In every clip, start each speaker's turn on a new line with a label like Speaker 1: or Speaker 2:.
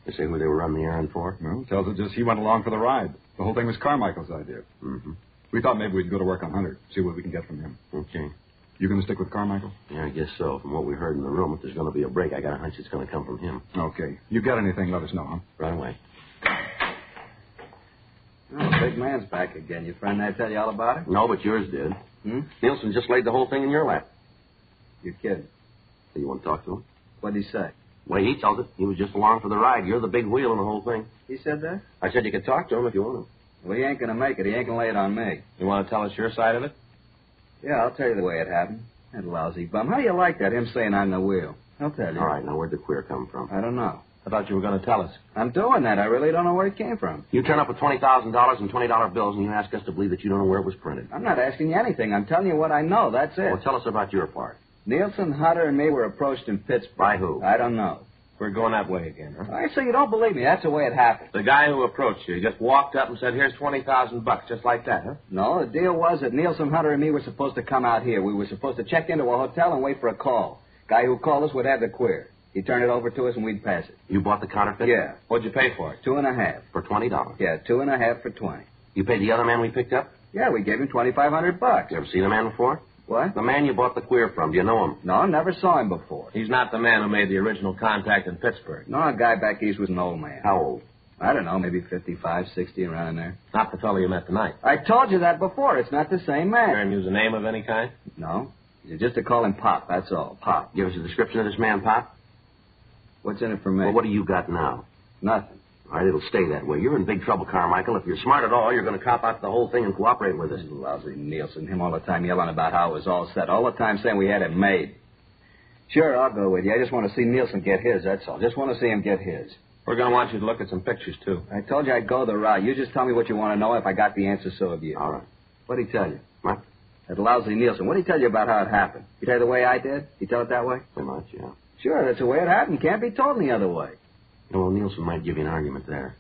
Speaker 1: They say who they were running the errand for?
Speaker 2: Well, tells us just he went along for the ride. The whole thing was Carmichael's idea.
Speaker 1: Mm-hmm.
Speaker 2: We thought maybe we'd go to work on Hunter, see what we can get from him.
Speaker 1: Okay.
Speaker 2: You going to stick with Carmichael?
Speaker 1: Yeah, I guess so. From what we heard in the room, if there's going to be a break, I got a hunch it's going to come from him.
Speaker 2: Okay. You got anything, let us know, huh?
Speaker 1: Right away.
Speaker 3: Oh, big man's back again. Your friend there tell you all about it?
Speaker 1: No, but yours did.
Speaker 3: Hmm?
Speaker 1: Nielsen just laid the whole thing in your lap.
Speaker 3: You're kidding.
Speaker 1: Do you want to talk to him?
Speaker 3: What'd he say?
Speaker 1: The way he tells it, he was just along for the ride. You're the big wheel in the whole thing.
Speaker 3: He said that?
Speaker 1: I said you could talk to him if you want to.
Speaker 3: Well, he ain't gonna make it. He ain't gonna lay it on me.
Speaker 1: You want to tell us your side of it?
Speaker 3: Yeah, I'll tell you the way it happened. That lousy bum. How do you like that, him saying I'm the wheel? I'll tell you.
Speaker 1: All right, now where'd the queer come from?
Speaker 3: I don't know.
Speaker 1: I thought you were going to tell us.
Speaker 3: I'm doing that. I really don't know where it came from.
Speaker 1: You turn up with $20,000 in $20 bills, and you ask us to believe that you don't know where it was printed.
Speaker 3: I'm not asking you anything. I'm telling you what I know. That's it.
Speaker 1: Well, tell us about your part.
Speaker 3: Nielsen, Hunter, and me were approached in Pittsburgh.
Speaker 1: By who?
Speaker 3: I don't know.
Speaker 1: We're going that way again, huh?
Speaker 3: All right, so you don't believe me. That's the way it happened.
Speaker 1: The guy who approached you just walked up and said, here's $20,000, just like that, huh?
Speaker 3: No, the deal was that Nielsen, Hunter, and me were supposed to come out here. We were supposed to check into a hotel and wait for a call. Guy who called us would have the queer. He'd turn it over to us and we'd pass it.
Speaker 1: You bought the counterfeit?
Speaker 3: Yeah.
Speaker 1: What'd you pay for it?
Speaker 3: $2.50.
Speaker 1: For $20?
Speaker 3: Yeah, $2.50 for 20.
Speaker 1: You paid the other man we picked up?
Speaker 3: Yeah, we gave him $2,500.
Speaker 1: You ever seen the man before?
Speaker 3: What?
Speaker 1: The man you bought the queer from. Do you know him?
Speaker 3: No, never saw him before.
Speaker 1: He's not the man who made the original contact in Pittsburgh.
Speaker 3: No, a guy back east was an old man.
Speaker 1: How old?
Speaker 3: I don't know, maybe 55, 60, around there.
Speaker 1: Not the fellow you met tonight.
Speaker 3: I told you that before. It's not the same man.
Speaker 1: Didn't use a name of any kind?
Speaker 3: No. Just to call him Pop, that's all. Pop.
Speaker 1: Give us a description of this man, Pop.
Speaker 3: What's in it for me?
Speaker 1: Well, what do you got now?
Speaker 3: Nothing.
Speaker 1: All right, it'll stay that way. You're in big trouble, Carmichael. If you're smart at all, you're going to cop out the whole thing and cooperate with us.
Speaker 3: Lousy Nielsen. Him all the time yelling about how it was all set. All the time saying we had it made. Sure, I'll go with you. I just want to see Nielsen get his, that's all. Just want to see him get his.
Speaker 1: We're going to want you to look at some pictures, too.
Speaker 3: I told you I'd go the route. You just tell me what you want to know. If I got the answer, so have you.
Speaker 1: All right.
Speaker 3: What'd he tell you?
Speaker 1: What?
Speaker 3: That lousy Nielsen. What'd he tell you about how it happened? He tell you the way I did? He tell it that way?
Speaker 1: Pretty much, yeah.
Speaker 3: Sure, that's the way it happened. Can't be told any other way.
Speaker 1: Well, Nielsen might give you an argument there.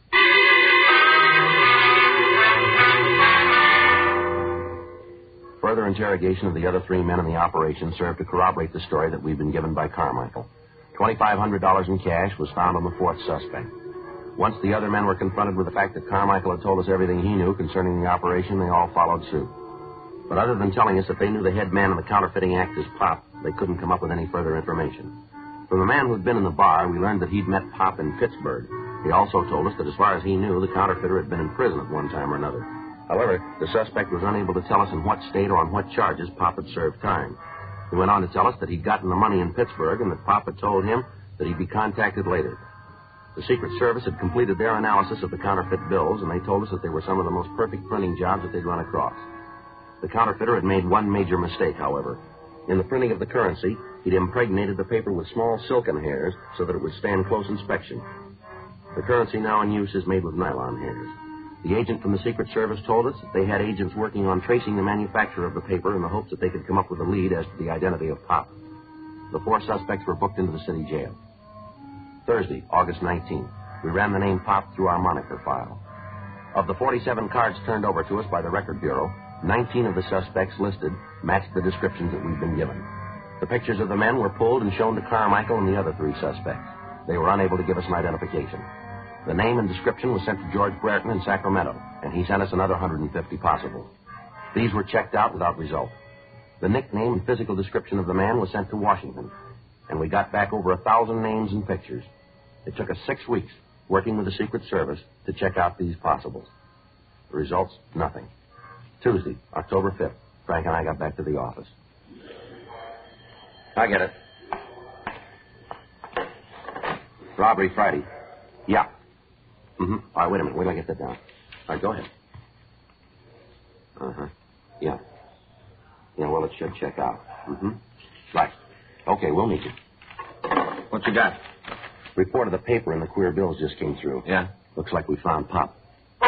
Speaker 1: Further interrogation of the other three men in the operation served to corroborate the story that we've been given by Carmichael. $2,500 in cash was found on the fourth suspect. Once the other men were confronted with the fact that Carmichael had told us everything he knew concerning the operation, they all followed suit. But other than telling us that they knew the head man in the counterfeiting act as Pop, they couldn't come up with any further information. From the man who'd been in the bar, we learned that he'd met Pop in Pittsburgh. He also told us that as far as he knew, the counterfeiter had been in prison at one time or another. However, the suspect was unable to tell us in what state or on what charges Pop had served time. He went on to tell us that he'd gotten the money in Pittsburgh and that Pop had told him that he'd be contacted later. The Secret Service had completed their analysis of the counterfeit bills, and they told us that they were some of the most perfect printing jobs that they'd run across. The counterfeiter had made one major mistake, however. In the printing of the currency, he'd impregnated the paper with small silken hairs so that it would stand close inspection. The currency now in use is made with nylon hairs. The agent from the Secret Service told us that they had agents working on tracing the manufacturer of the paper in the hopes that they could come up with a lead as to the identity of Pop. The four suspects were booked into the city jail. Thursday, August 19th, we ran the name Pop through our moniker file. Of the 47 cards turned over to us by the Record Bureau, 19 of the suspects listed matched the descriptions that we'd been given. The pictures of the men were pulled and shown to Carmichael and the other three suspects. They were unable to give us an identification. The name and description was sent to George Brereton in Sacramento, and he sent us another 150 possible. These were checked out without result. The nickname and physical description of the man was sent to Washington, and we got back over 1,000 names and pictures. It took us 6 weeks, working with the Secret Service, to check out these possibles. The results, nothing. Tuesday, October 5th, Frank and I got back to the office. I get it. Robbery Friday. Yeah. Mm-hmm. All right, wait a minute. Wait till I get that down. All right, go ahead. Uh-huh. Yeah. Yeah, well, it should check out. Mm-hmm. Right. Okay, we'll meet you.
Speaker 3: What you got?
Speaker 1: Report of the paper and the queer bills just came through.
Speaker 3: Yeah?
Speaker 1: Looks like we found Pop.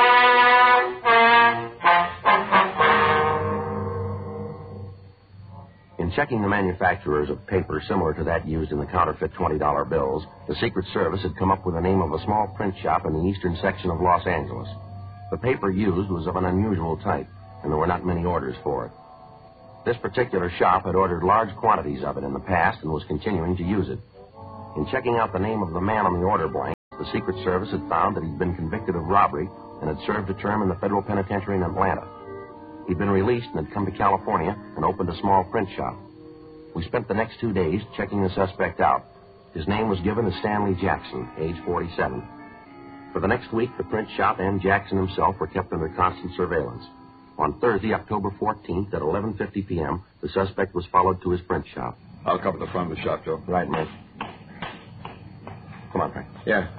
Speaker 1: In checking the manufacturers of paper similar to that used in the counterfeit $20 bills, the Secret Service had come up with the name of a small print shop in the eastern section of Los Angeles. The paper used was of an unusual type, and there were not many orders for it. This particular shop had ordered large quantities of it in the past and was continuing to use it. In checking out the name of the man on the order blank, The Secret Service had found that he'd been convicted of robbery and had served a term in the federal penitentiary in Atlanta. He'd been released and had come to California and opened a small print shop. We spent the next 2 days checking the suspect out. His name was given as Stanley Jackson, age 47. For the next week, the print shop and Jackson himself were kept under constant surveillance. On Thursday, October 14th, at 11:50 p.m., the suspect was followed to his print shop.
Speaker 2: I'll cover the front of the shop, Joe.
Speaker 1: Right, Mike. Come on, Frank.
Speaker 2: Yeah.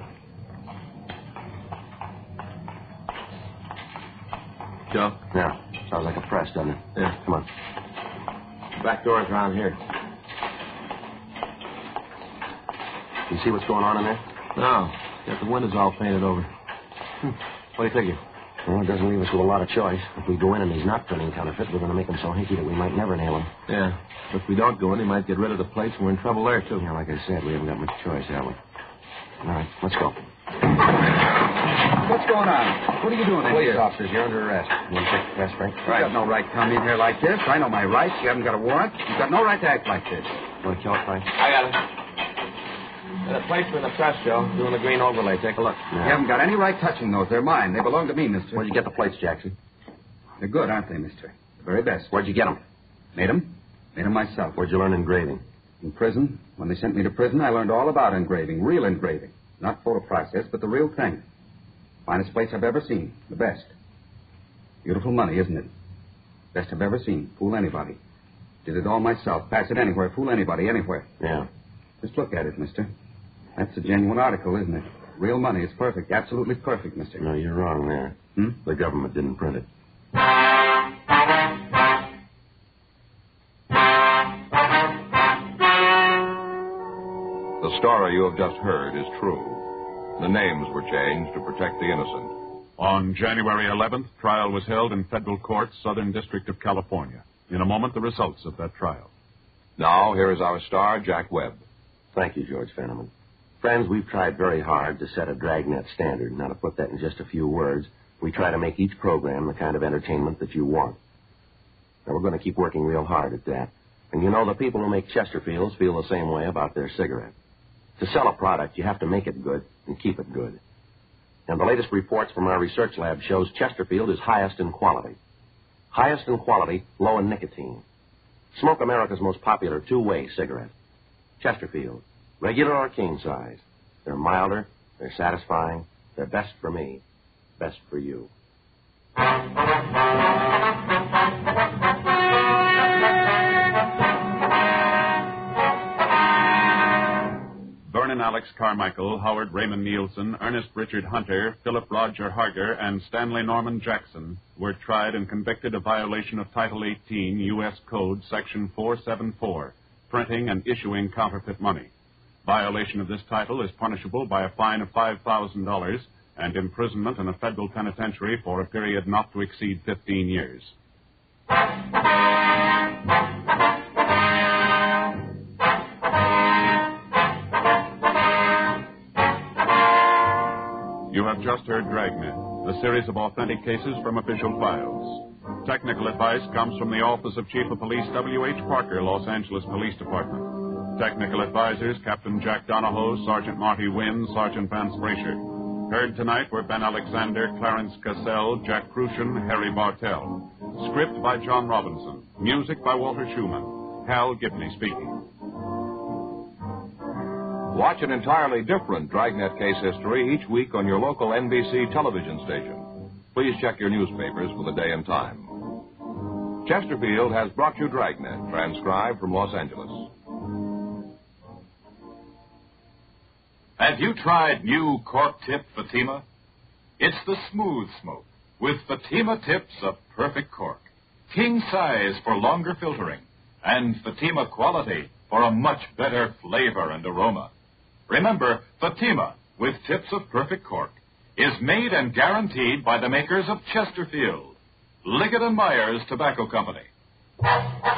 Speaker 1: Joe? Yeah. Sounds like a press, doesn't it?
Speaker 2: Yeah.
Speaker 1: Come on. Back door's around here. You see what's going on in there?
Speaker 4: No. Got the windows all painted over.
Speaker 1: What do you figure? Well, it doesn't leave us with a lot of choice. If we go in and he's not printing counterfeit, we're going to make him so hinky that we might never nail him.
Speaker 4: Yeah. If we don't go in, he might get rid of the plates, and we're in trouble there, too.
Speaker 1: Yeah, like I said, we haven't got much choice, have we? All right, let's go.
Speaker 3: What's going on? What are you doing in
Speaker 1: Police
Speaker 3: here?
Speaker 1: officers, you're under arrest. You want to check the press, Frank?
Speaker 3: You got no right to come in here like this. I know my rights. You haven't got a warrant. You've got no right to act like this.
Speaker 1: Want to kill it, Frank?
Speaker 4: I got it. The plates are in the press, Joe. Doing the green overlay. Take a look.
Speaker 3: You haven't got any right touching those. They're mine. They belong to me, mister.
Speaker 1: Where'd you get the plates, Jackson?
Speaker 3: They're good, aren't they, mister? The very best.
Speaker 1: Where'd you get them?
Speaker 3: Made them? Made them myself.
Speaker 1: Where'd you learn engraving?
Speaker 3: In prison. When they sent me to prison, I learned all about engraving. Real engraving. Not photo process, but the real thing. Finest plates I've ever seen. The best. Beautiful money, isn't it? Best I've ever seen. Fool anybody. Did it all myself. Pass it anywhere. Fool anybody, anywhere.
Speaker 1: Yeah.
Speaker 3: Just look at it, mister. That's a genuine article, isn't it? Real money. It's perfect. Absolutely perfect, mister.
Speaker 1: No, you're wrong there. The government didn't print it.
Speaker 5: The story you have just heard is true. The names were changed to protect the innocent.
Speaker 6: On January 11th, trial was held in federal court, Southern District of California. In a moment, the results of that trial.
Speaker 5: Now, here is our star, Jack Webb.
Speaker 1: Thank you, George Fenneman. Friends, we've tried very hard to set a Dragnet standard. Now, to put that in just a few words, we try to make each program the kind of entertainment that you want. Now, we're going to keep working real hard at that. And you know, the people who make Chesterfields feel the same way about their cigarette. To sell a product, you have to make it good and keep it good. And the latest reports from our research lab shows Chesterfield is highest in quality. Highest in quality, low in nicotine. Smoke America's most popular two-way cigarette. Chesterfield, regular or king size. They're milder, they're satisfying, they're best for me, best for you.
Speaker 6: Vernon Alex Carmichael, Howard Raymond Nielsen, Ernest Richard Hunter, Philip Roger Harger, and Stanley Norman Jackson were tried and convicted of violation of Title 18, U.S. Code, Section 474, printing and issuing counterfeit money. Violation of this title is punishable by a fine of $5,000 and imprisonment in a federal penitentiary for a period not to exceed 15 years. You have just heard Dragnet, a series of authentic cases from official files. Technical advice comes from the Office of Chief of Police W.H. Parker, Los Angeles Police Department. Technical advisors, Captain Jack Donahoe, Sergeant Marty Wynn, Sergeant Vance Brasher. Heard tonight were Ben Alexander, Clarence Cassell, Jack Crucian, Harry Bartell. Script by John Robinson. Music by Walter Schumann. Hal Gibney speaking.
Speaker 5: Watch an entirely different Dragnet case history each week on your local NBC television station. Please check your newspapers for the day and time. Chesterfield has brought you Dragnet, transcribed from Los Angeles.
Speaker 7: Have you tried new Cork Tip Fatima? It's the smooth smoke with Fatima tips of perfect cork. King size for longer filtering and Fatima quality for a much better flavor and aroma. Remember, Fatima with tips of perfect cork is made and guaranteed by the makers of Chesterfield, Liggett & Myers Tobacco Company.